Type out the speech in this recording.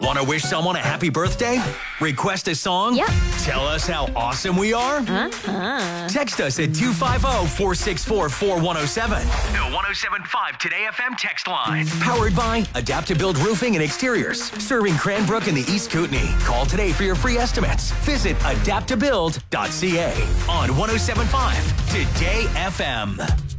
Want to wish someone a happy birthday? Request a song? Yep. Tell us how awesome we are? Text us at 250-464-4107. The 1075 Today FM text line. Powered by Adapt-to-Build Roofing and Exteriors. Serving Cranbrook and the East Kootenay. Call today for your free estimates. Visit adapttobuild.ca on 1075 Today FM.